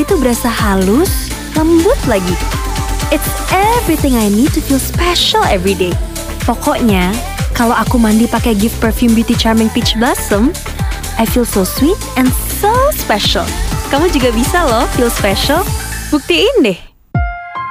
tuh berasa halus, lembut lagi. It's everything I need to feel special every day. Pokoknya, kalau aku mandi pakai gift perfume Beauty Charming Peach Blossom, I feel so sweet and so special. Kamu juga bisa loh feel special. Buktiin deh.